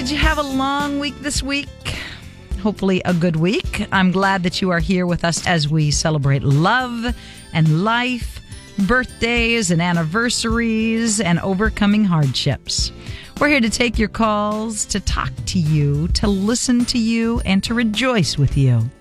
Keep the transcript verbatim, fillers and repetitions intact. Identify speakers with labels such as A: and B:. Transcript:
A: did you have a long week this week? Hopefully a good week. I'm glad that you are here with us as we celebrate love and life, birthdays and anniversaries, and overcoming hardships. We're here to take your calls, to talk to you, to listen to you, and to rejoice with you.